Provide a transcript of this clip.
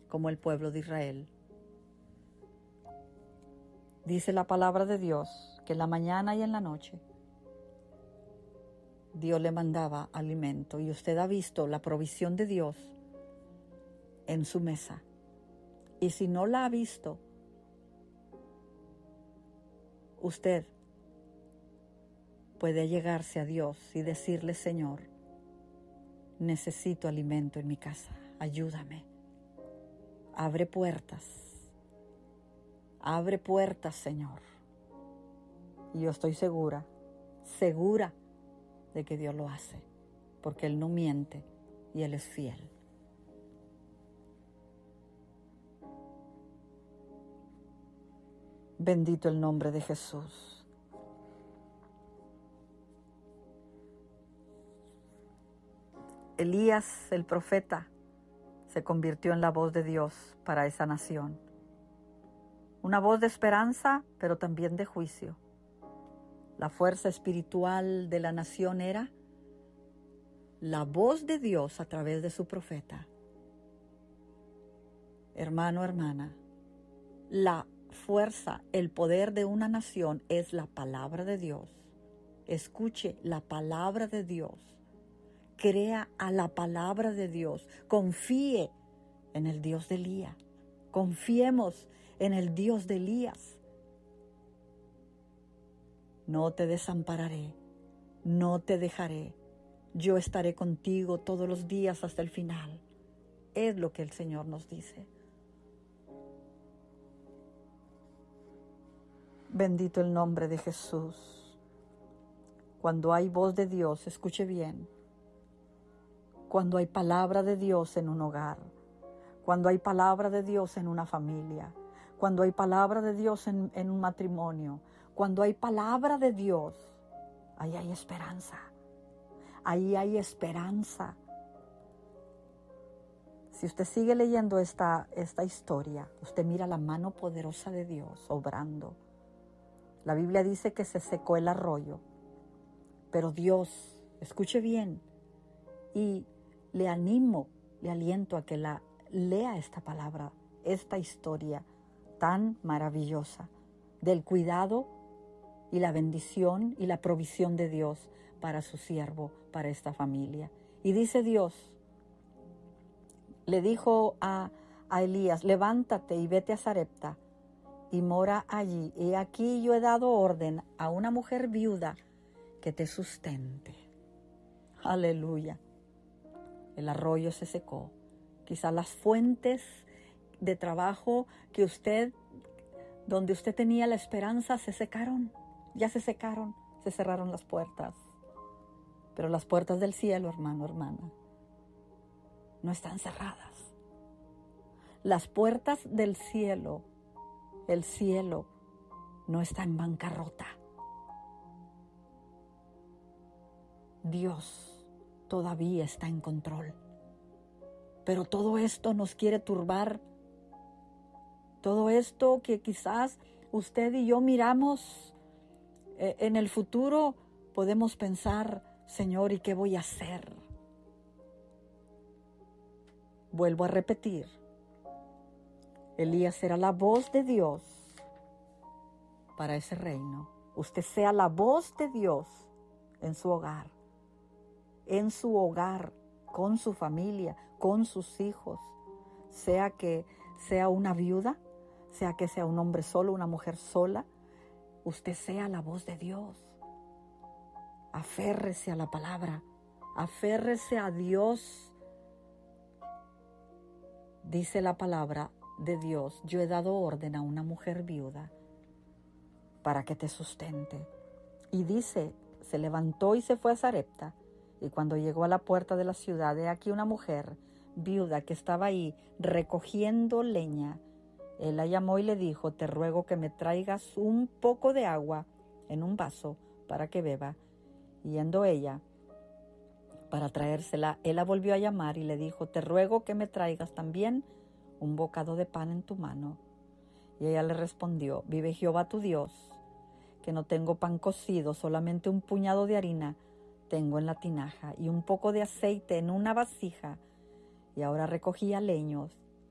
como el pueblo de Israel. Dice la palabra de Dios que en la mañana y en la noche Dios le mandaba alimento, y usted ha visto la provisión de Dios en su mesa. Y si no la ha visto, usted puede llegarse a Dios y decirle: Señor, necesito alimento en mi casa, ayúdame. Abre puertas, Señor. Y yo estoy segura de que Dios lo hace, porque Él no miente y Él es fiel. Bendito el nombre de Jesús. Elías, el profeta, se convirtió en la voz de Dios para esa nación. Una voz de esperanza, pero también de juicio. La fuerza espiritual de la nación era la voz de Dios a través de su profeta. Hermano, hermana, la fuerza, el poder de una nación es la palabra de Dios. Escuche la palabra de Dios. Crea a la palabra de Dios. Confíe en el Dios de Elías. Confiemos en el Dios de Elías. No te desampararé, no te dejaré. Yo estaré contigo todos los días hasta el final. Es lo que el Señor nos dice. Bendito el nombre de Jesús. Cuando hay voz de Dios, escuche bien. Cuando hay palabra de Dios en un hogar, cuando hay palabra de Dios en una familia, cuando hay palabra de Dios en un matrimonio, cuando hay palabra de Dios, ahí hay esperanza. Ahí hay esperanza. Si usted sigue leyendo esta historia, usted mira la mano poderosa de Dios obrando. La Biblia dice que se secó el arroyo, pero Dios, escuche bien, y le aliento a que lea esta palabra, esta historia tan maravillosa del cuidado y la bendición y la provisión de Dios para su siervo, para esta familia. Y dice Dios, le dijo a Elías: levántate y vete a Sarepta y mora allí. Y aquí yo he dado orden a una mujer viuda que te sustente. Aleluya. El arroyo se secó. Quizás las fuentes de trabajo donde usted tenía la esperanza, se secaron. Ya se secaron, se cerraron las puertas. Pero las puertas del cielo, hermano, hermana, no están cerradas. Las puertas del cielo, el cielo no está en bancarrota. Dios todavía está en control. Pero todo esto nos quiere turbar. Todo esto que quizás usted y yo miramos en el futuro, podemos pensar: Señor, ¿y qué voy a hacer? Vuelvo a repetir. Elías era la voz de Dios para ese reino. Usted sea la voz de Dios en su hogar. En su hogar, con su familia, con sus hijos. Sea que sea una viuda, sea que sea un hombre solo, una mujer sola, usted sea la voz de Dios. Aférrese a la palabra, aférrese a Dios. Dice la palabra de Dios: yo he dado orden a una mujer viuda para que te sustente. Y dice, se levantó y se fue a Sarepta, y cuando llegó a la puerta de la ciudad, he aquí una mujer viuda que estaba ahí recogiendo leña. Él la llamó y le dijo: te ruego que me traigas un poco de agua en un vaso para que beba. Yendo ella para traérsela, él la volvió a llamar y le dijo: te ruego que me traigas también un bocado de pan en tu mano. Y ella le respondió: vive Jehová tu Dios, que no tengo pan cocido, solamente un puñado de harina tengo en la tinaja y un poco de aceite en una vasija. Y ahora recogía leños